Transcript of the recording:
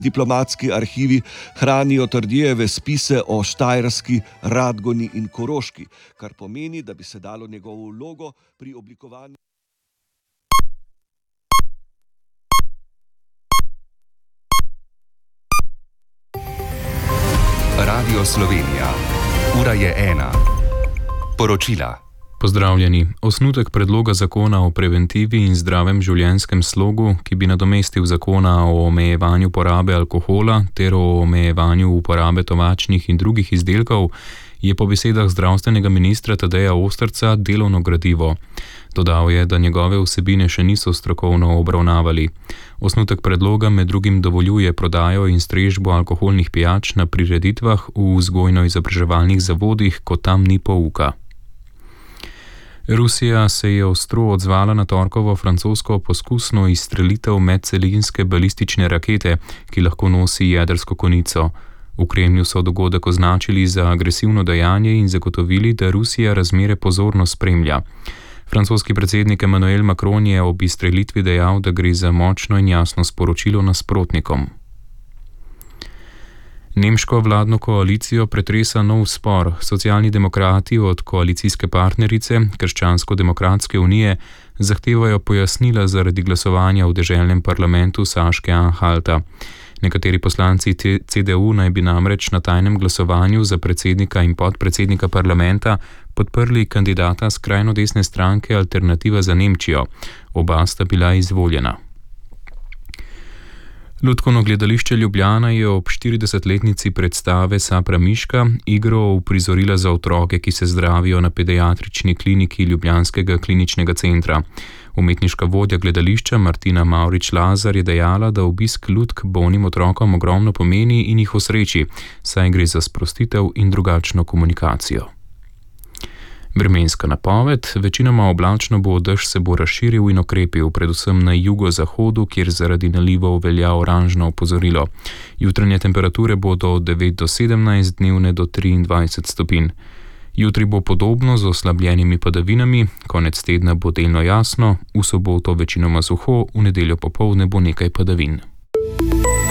Diplomatski arhivi hranijo Tardijeve spise o Štajerski, Radgoni in Koroški, kar pomeni, da bi se dalo njegovo vlogo pri oblikovanju. Radio Slovenija. Ura je 1. Poročila. Pozdravljeni. Osnutek predloga zakona o preventivi in zdravem življenjskem slogu, ki bi nadomestil zakona o omejevanju porabe alkohola ter o omejevanju uporabe tobačnih in drugih izdelkov, je po besedah zdravstvenega ministra Tadeja Osterca delovno gradivo. Dodal je, da njegove vsebine še niso strokovno obravnavali. Osnutek predloga med drugim dovoljuje prodajo in strežbo alkoholnih pijač na prireditvah v vzgojno-izobraževalnih zavodih, ko tam ni pouka. Rusija se je ostro odzvala na torkovo francosko poskusno izstrelitev medcelinske balistične rakete, ki lahko nosi jedrsko konico. V Kremlju so dogodek označili za agresivno dejanje in zagotovili, da Rusija razmere pozorno spremlja. Francoski predsednik Emmanuel Macron je ob izstrelitvi dejal, da gre za močno in jasno sporočilo nasprotnikom. Nemško vladno koalicijo pretresa nov spor. Socialni demokrati od koalicijske partnerice Krščansko-demokratske unije zahtevajo pojasnila zaradi glasovanja v deželnem parlamentu Saške-Anhalta. Nekateri poslanci CDU naj bi namreč na tajnem glasovanju za predsednika in podpredsednika parlamenta podprli kandidata skrajno desne stranke Alternativa za Nemčijo. Oba sta bila izvoljena. Lutkovno gledališče Ljubljana je ob 40-letnici predstave Sapra Miška igro uprizorila za otroke, ki se zdravijo na pediatrični kliniki Ljubljanskega kliničnega centra. Umetniška vodja gledališča Martina Mavrič-Lazar je dejala, da obisk lutk bolnim otrokom ogromno pomeni in jih osreči, saj gre za sprostitev in drugačno komunikacijo. Vremenska napoved. Večinoma oblačno bo, dež se bo razširil in okrepil, predvsem na jugozahodu, kjer zaradi nalivov velja oranžno opozorilo. Jutranje temperature bodo od 9 do 17, dnevne do 23 stopinj. Jutri bo podobno z oslabljenimi padavinami, konec tedna bo delno jasno, v soboto večinoma suho, v nedeljo popoldne bo nekaj padavin.